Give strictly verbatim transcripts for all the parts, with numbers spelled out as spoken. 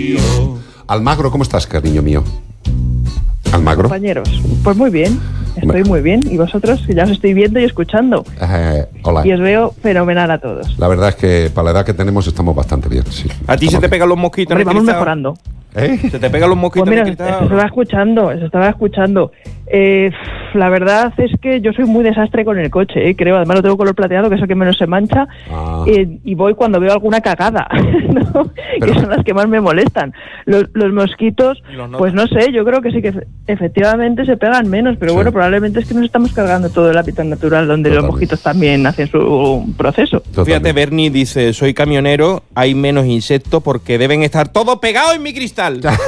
Almagro, ¿cómo estás, cariño mío? Almagro. Compañeros, pues muy bien, estoy bueno. muy bien. ¿Y vosotros? Que ya os estoy viendo y escuchando. Eh, hola. Y os veo fenomenal a todos. La verdad es que para la edad que tenemos estamos bastante bien, sí. ¿A ti se te bien. pegan los mosquitos? Hombre, vamos mejorando. ¿Eh? ¿Se te pegan los mosquitos? Pues mira, se estaba escuchando, se estaba escuchando. Eh, la verdad es que yo soy muy desastre con el coche, ¿eh? Creo. Además lo tengo color plateado, que es el que menos se mancha. Ah. Eh, y voy cuando veo alguna cagada, ¿no? Pero... que son las que más me molestan. Los, los mosquitos, pues no sé, yo creo que sí que efectivamente se pegan menos, pero sí. Bueno, probablemente es que nos estamos cargando todo el hábitat natural donde Totalmente. Los mosquitos también hacen su proceso. Totalmente. Fíjate, Bernie dice, soy camionero, hay menos insectos porque deben estar todos pegados en mi cristal.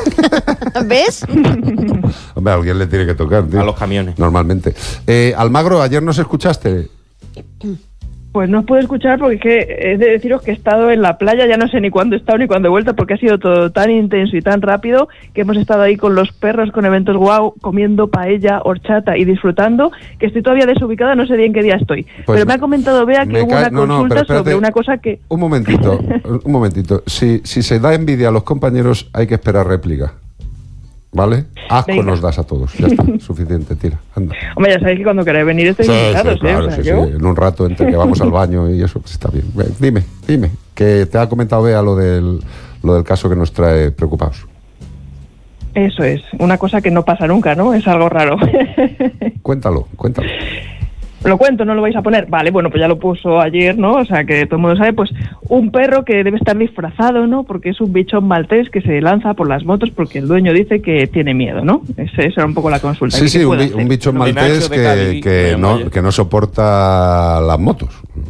¿Ves? Hombre, a alguien le tiene que tocar, tío. A los camiones. Normalmente. Eh, Almagro, ¿ayer nos escuchaste? Pues no os puedo escuchar porque es que he de deciros que he estado en la playa, ya no sé ni cuándo he estado ni cuándo he vuelto, porque ha sido todo tan intenso y tan rápido que hemos estado ahí con los perros, con eventos guau, comiendo paella, horchata y disfrutando, que estoy todavía desubicada, no sé bien qué día estoy. Pues pero me ha comentado Bea que hubo cae... una no, consulta no, espérate, sobre una cosa que... Un momentito, un momentito. Si, si se da envidia a los compañeros, hay que esperar réplica. ¿Vale? Asco Venga. Nos das a todos. Ya está, suficiente, tira, anda. Hombre, ya sabéis que cuando queráis venir estáis sí, invitados, sí, claro, ¿eh? O sea, sí, yo... sí. En un rato entre que vamos al baño y eso, pues está bien. Dime, dime, que te ha comentado Bea lo del, lo del caso que nos trae preocupados. Eso es, una cosa que no pasa nunca, ¿no? Es algo raro. Cuéntalo, cuéntalo. Lo cuento, no lo vais a poner. Vale, bueno, pues ya lo puso ayer, ¿no? O sea, que todo el mundo sabe, pues un perro que debe estar disfrazado, ¿no? Porque es un bichón maltés que se lanza por las motos porque el dueño dice que tiene miedo, ¿no? Ese, esa era un poco la consulta. Sí, sí, un, bi- un bichón maltés que, que, no, que no soporta las motos.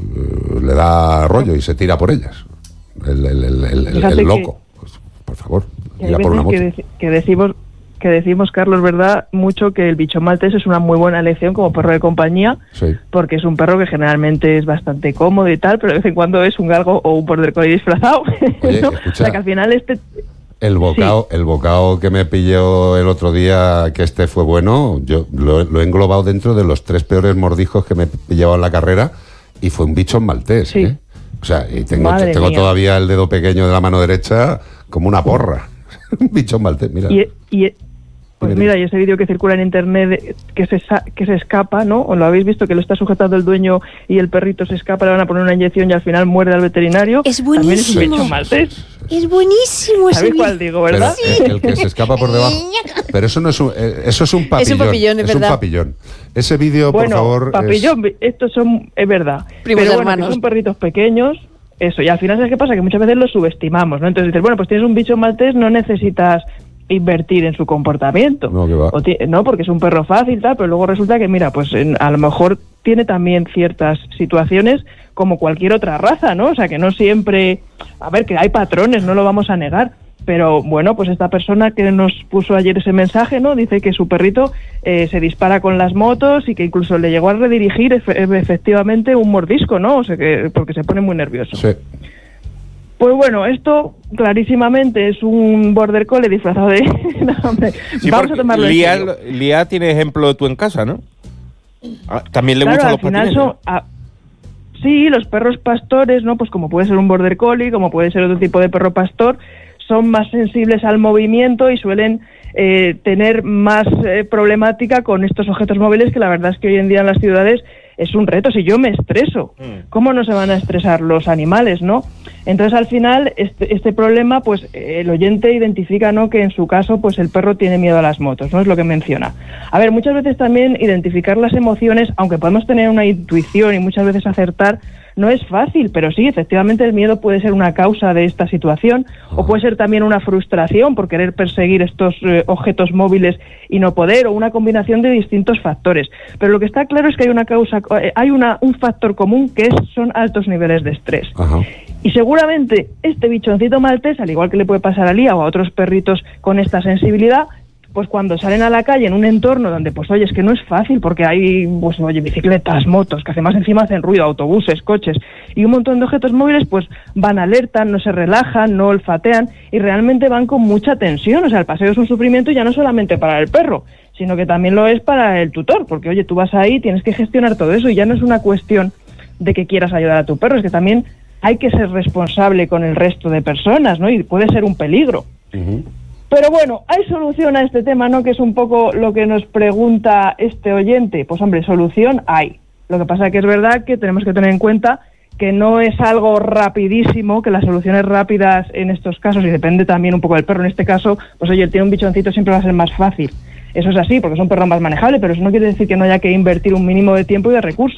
Le da rollo y se tira por ellas. El, el, el, el, el, el loco. Que, pues, por favor, ir a por una moto. Que, dec- que decimos... que decimos, Carlos, ¿verdad? Mucho que el bichón maltés es una muy buena elección como perro de compañía, sí. Porque es un perro que generalmente es bastante cómodo y tal, pero de vez en cuando es un galgo o un border collie disfrazado. Oye, ¿no? escucha, o sea, que al final este... El bocado, sí. el bocado que me pilló el otro día, que este fue bueno, yo lo, lo he englobado dentro de los tres peores mordijos que me he pillado en la carrera y fue un bichón maltés, sí. ¿eh? O sea, y tengo, tengo todavía el dedo pequeño de la mano derecha como una porra. Un bichón maltés, mira. Y, y, Pues mira, y ese vídeo que circula en internet que se que se escapa, ¿no? ¿O lo habéis visto? Que lo está sujetando el dueño y el perrito se escapa, le van a poner una inyección y al final muerde al veterinario. Es buenísimo. También es un bicho maltés. Es buenísimo ese ¿Sabéis cuál digo, verdad? Pero, sí. el, el que se escapa por debajo. Pero eso no es un, eso es un papillón. Es un papillón, es, es verdad. un papillón. Ese vídeo, bueno, por favor. Papillón, es... estos son, es verdad. Primos pero hermanos. Bueno, son perritos pequeños. Eso, y al final, ¿sabes qué pasa? Que muchas veces los subestimamos, ¿no? Entonces dices, bueno, pues tienes un bicho maltés, no necesitas invertir en su comportamiento, no, que va. O t- no, porque es un perro fácil, tal, pero luego resulta que, mira, pues en, a lo mejor tiene también ciertas situaciones como cualquier otra raza, ¿no? O sea, que no siempre, a ver, que hay patrones, no lo vamos a negar, pero bueno, pues esta persona que nos puso ayer ese mensaje, ¿no? Dice que su perrito eh, se dispara con las motos y que incluso le llegó a redirigir efe- efectivamente un mordisco, ¿no? O sea, que porque se pone muy nervioso. Sí. Pues bueno, esto clarísimamente es un border collie disfrazado de... no, hombre, sí, vamos a tomarlo Lía, en serio. Lía tiene ejemplo de tú en casa, ¿no? Ah, también le claro, gustan los patines. Son, a, sí, los perros pastores, ¿no? Pues como puede ser un border collie, como puede ser otro tipo de perro pastor, son más sensibles al movimiento y suelen eh, tener más eh, problemática con estos objetos móviles que la verdad es que hoy en día en las ciudades es un reto. Si yo me estreso, ¿cómo no se van a estresar los animales, no? Entonces, al final, este, este problema, pues, eh, el oyente identifica, ¿no?, que en su caso, pues, el perro tiene miedo a las motos, ¿no? Es lo que menciona. A ver, muchas veces también identificar las emociones, aunque podemos tener una intuición y muchas veces acertar, no es fácil, pero sí, efectivamente el miedo puede ser una causa de esta situación o puede ser también una frustración por querer perseguir estos eh, objetos móviles y no poder, o una combinación de distintos factores. Pero lo que está claro es que hay una causa, eh, hay una un factor común que es, son altos niveles de estrés. Ajá. Y seguramente este bichoncito maltés, al igual que le puede pasar a Lía o a otros perritos con esta sensibilidad, pues cuando salen a la calle en un entorno donde, pues oye, es que no es fácil porque hay, pues oye, bicicletas, motos, que además encima hacen ruido, autobuses, coches y un montón de objetos móviles, pues van alerta, no se relajan, no olfatean y realmente van con mucha tensión. O sea, el paseo es un sufrimiento ya no solamente para el perro, sino que también lo es para el tutor, porque oye, tú vas ahí, tienes que gestionar todo eso y ya no es una cuestión de que quieras ayudar a tu perro, es que también hay que ser responsable con el resto de personas, ¿no? Y puede ser un peligro. Uh-huh. Pero bueno, ¿hay solución a este tema, no? Que es un poco lo que nos pregunta este oyente. Pues hombre, solución hay. Lo que pasa es que es verdad que tenemos que tener en cuenta que no es algo rapidísimo, que las soluciones rápidas en estos casos, y depende también un poco del perro, en este caso, pues oye, tiene un bichoncito siempre va a ser más fácil. Eso es así, porque son perros más manejables, pero eso no quiere decir que no haya que invertir un mínimo de tiempo y de recursos.